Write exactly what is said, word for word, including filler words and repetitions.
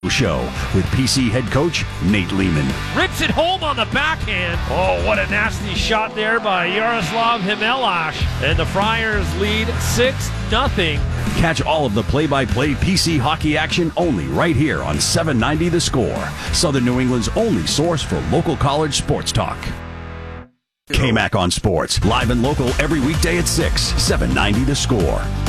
Show with P C head coach Nate Lehman. Rips it home on the backhand. Oh, what a nasty shot there by Yaroslav Himelash. And the Friars lead six nothing. Catch all of the play-by-play P C hockey action only right here on seven ninety The Score, Southern New England's only source for local college sports talk. K-Mac on Sports, live and local every weekday at six, seven ninety The Score.